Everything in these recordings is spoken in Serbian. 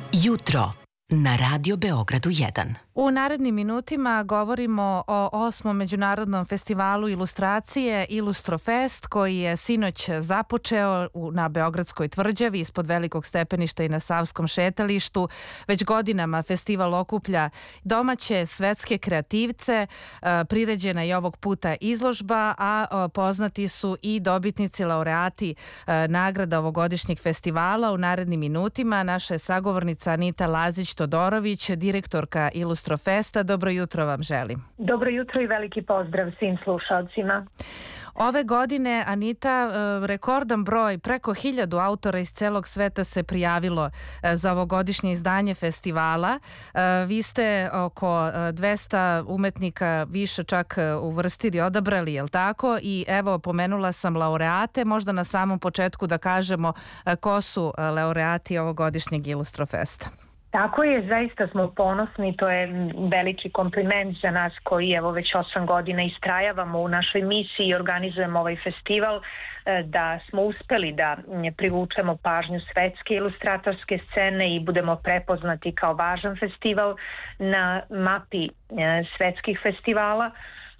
Jutro na Radio Beogradu 1. U narednim minutima govorimo o 8. Međunarodnom festivalu ilustracije Ilustrofest koji je sinoć započeo na Beogradskoj tvrđavi ispod Velikog stepeništa i na Savskom šetalištu. Već godinama festival okuplja domaće svetske kreativce, priređena je ovog puta izložba, a poznati su i dobitnici laureati nagrada ovogodišnjeg festivala. U narednim minutima naša je sagovornica Anita Lazić-Todorović, direktorka Ilustrofesta. Dobro jutro vam želim. Dobro jutro i veliki pozdrav svim slušalcima. Ove godine, Anita, rekordan broj, preko 1000 autora iz celog sveta se prijavilo za ovogodišnje izdanje festivala. Vi ste oko 200 umetnika više čak uvrstili, odabrali, je li tako? I evo, pomenula sam laureate, možda na samom početku da kažemo ko su laureati ovogodišnjeg Ilustrofesta. Tako je, zaista smo ponosni, to je veliki kompliment za nas koji evo već 8 godina istrajavamo u našoj misiji i organizujemo ovaj festival, da smo uspeli da privučemo pažnju svetske ilustratorske scene i budemo prepoznati kao važan festival na mapi svetskih festivala.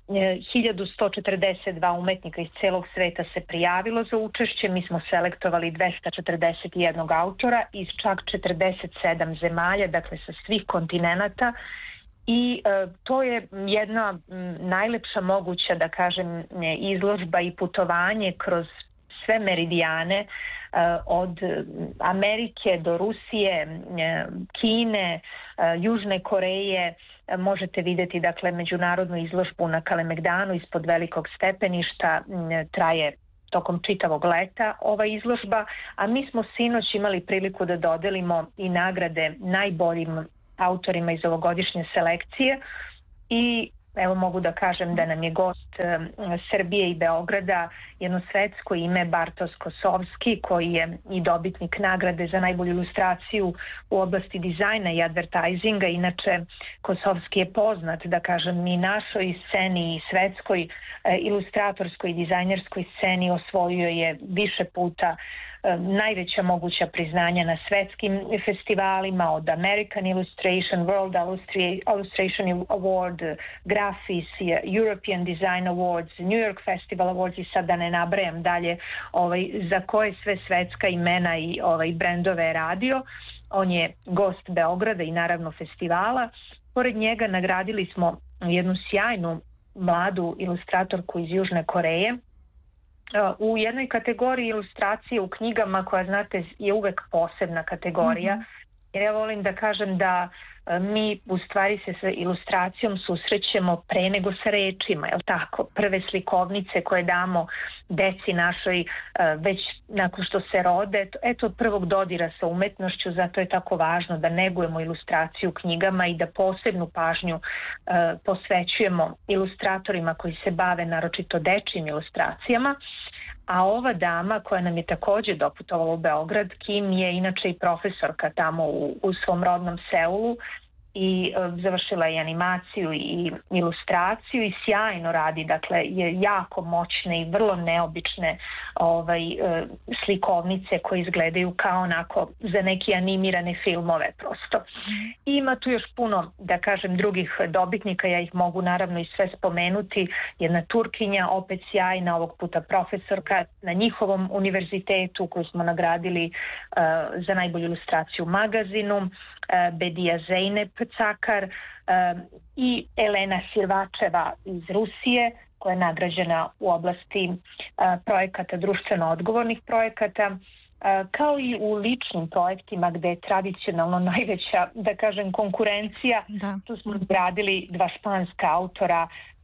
1142 umetnika iz celog sveta se prijavilo za učešće. Mi smo selektovali 241 autora iz čak 47 zemalja, dakle sa svih kontinenata, i to je jedna najlepša moguća, da kažem, izložba i putovanje kroz sve meridijane, od Amerike do Rusije, Kine, Južne Koreje. Možete vidjeti, dakle, međunarodnu izložbu na Kalemegdanu ispod Velikog stepeništa, traje tokom čitavog leta ova izložba, a mi smo sinoć imali priliku da dodelimo i nagrade najboljim autorima iz ovogodišnje selekcije i evo mogu da kažem da nam je gost Srbije i Beograda jedno svetsko ime Bartosz Kosovski, koji je i dobitnik nagrade za najbolju ilustraciju u oblasti dizajna i advertisinga. Inače, Kosovski je poznat, da kažem, i našoj sceni i svetskoj ilustratorskoj i dizajnerskoj sceni. Osvojio je više puta najveća moguća priznanja na svetskim festivalima, od American Illustration, World Illustration Award, Grafis, European Design Awards, New York Festival Awards i sad da ne nabrajam dalje za koje sve svetska imena i brendove je radio. On je gost Beograda i naravno festivala. Pored njega nagradili smo jednu sjajnu mladu ilustratorku iz Južne Koreje u jednoj kategoriji ilustracije u knjigama koja, znate, je uvek posebna kategorija. Jer ja volim da kažem da mi u stvari se sa ilustracijom susrećemo pre nego sa rečima, je li tako? Prve slikovnice koje damo deci našoj već nakon što se rode, eto od prvog dodira sa umetnošću, zato je tako važno da negujemo ilustraciju u knjigama i da posebnu pažnju posvećujemo ilustratorima koji se bave naročito dečjim ilustracijama. A ova dama koja nam je također doputovala u Beograd, Kim, je inače i profesorka tamo u svom rodnom Seulu i završila je animaciju i ilustraciju i sjajno radi, dakle je jako moćne i vrlo neobične slikovnice koje izgledaju kao onako za neke animirane filmove prosto. I ima tu još puno, da kažem, drugih dobitnika, ja ih mogu naravno i sve spomenuti. Jedna Turkinja, opet sjajna, ovog puta profesorka na njihovom univerzitetu koju smo nagradili za najbolju ilustraciju u magazinu, Bedija Zeynep Cakar i Elena Sirvačeva iz Rusije, koja je nagrađena u oblasti projekata, društveno odgovornih projekata, kao i u ličnim projektima gde je tradicionalno najveća, da kažem, konkurencija. Tu smo nagradili dva španska autora,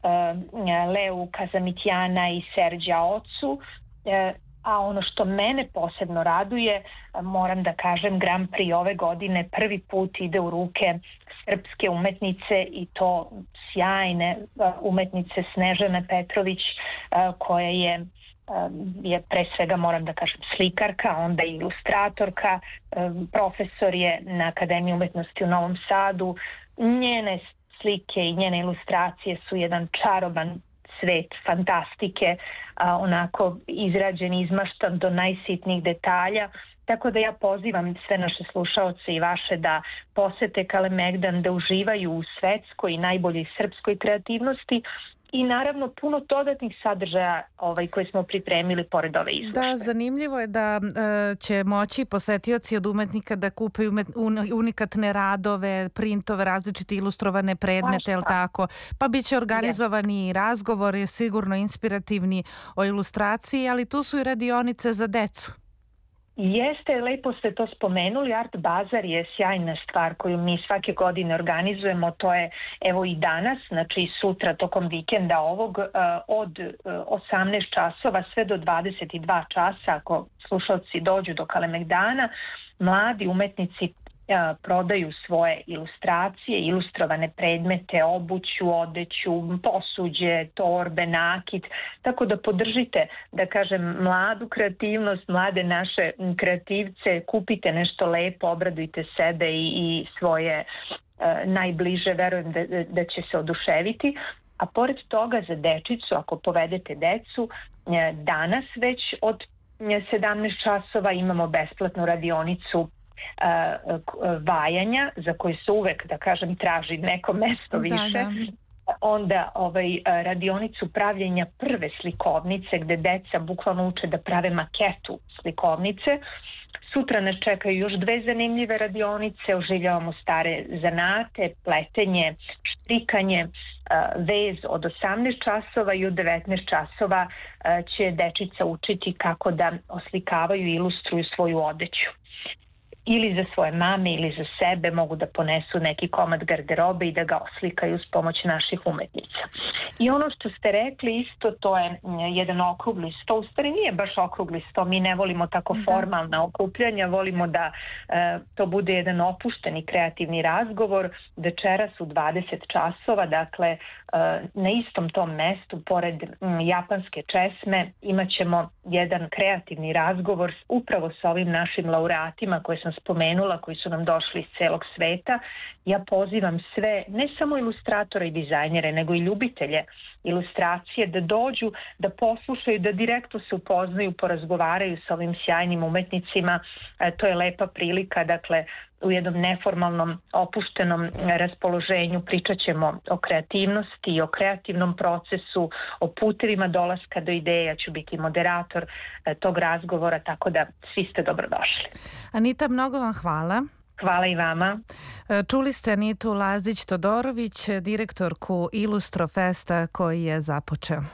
Leu Kazamitjana i Serđa Ocu, a ono što mene posebno raduje, moram da kažem, Grand Prix ove godine prvi put ide u ruke srpske umetnice i to sjajne umetnice Snežana Petrović, koja je pre svega, moram da kažem, slikarka, onda ilustratorka, profesor je na Akademiji umetnosti u Novom Sadu. Njene slike i njene ilustracije su jedan čaroban svet fantastike, onako izrađen, izmaštan do najsitnijih detalja Tako da ja pozivam sve naše slušaoce i vaše da posete Kalemegdan, da uživaju u svetskoj i najboljoj srpskoj kreativnosti i naravno puno dodatnih sadržaja koje smo pripremili pored ove izložbe. Da, zanimljivo je da će moći posetioci od umetnika da kupaju unikatne radove, printove, različite ilustrovane predmete, jel tako? Pa bit će organizovani razgovori, sigurno inspirativni o ilustraciji, ali tu su i radionice za decu. Jeste, lepo ste to spomenuli, Art Bazar je sjajna stvar koju mi svake godine organizujemo, to je evo i danas, znači sutra tokom vikenda ovog od 18 časova sve do 22 časa, ako slušalci dođu do Kalemegdana, mladi umetnici prodaju svoje ilustracije, ilustrovane predmete, obuću, odeću, posuđe, torbe, nakit, tako da podržite, da kažem, mladu kreativnost, mlade naše kreativce, kupite nešto lepo, obradujte sebe i svoje najbliže, verujem da će se oduševiti. A pored toga za dečicu, ako povedete decu, danas već od 17 časova imamo besplatnu radionicu vajanja, za koji se uvek, da kažem, traži neko mesto više. Onda radionicu pravljenja prve slikovnice, gde deca bukvalno uče da prave maketu slikovnice. Sutra nas čekaju još 2 zanimljive radionice, oživljavamo stare zanate, pletenje, štrikanje, vez od 18 časova i od 19 časova će dečica učiti kako da oslikavaju i ilustruju svoju odeću. Ili za svoje mame ili za sebe mogu da ponesu neki komad garderobe i da ga oslikaju s pomoć naših umetnica. I ono što ste rekli isto, to je jedan okrugli sto, u stvari nije baš okrugli sto, mi ne volimo tako formalna okupljanja, volimo da to bude jedan opušteni kreativni razgovor, večeras u 20 časova, dakle na istom tom mestu, pored japanske česme, imat ćemo jedan kreativni razgovor upravo sa ovim našim laureatima koje sam spomenula, koji su nam došli iz celog sveta. Ja pozivam sve, ne samo ilustratore i dizajnere, nego i ljubitelje ilustracije da dođu, da poslušaju, da direktno se upoznaju, porazgovaraju sa ovim sjajnim umetnicima. To je lepa prilika, dakle, u jednom neformalnom, opuštenom raspoloženju pričat ćemo o kreativnosti i o kreativnom procesu, o putevima dolaska do ideje. Ja ću biti moderator tog razgovora, tako da svi ste dobrodošli. Anita, mnogo vam hvala. Hvala i vama. Čuli ste Anitu Lazić-Todorović, direktorku Ilustrofesta koji je započeo.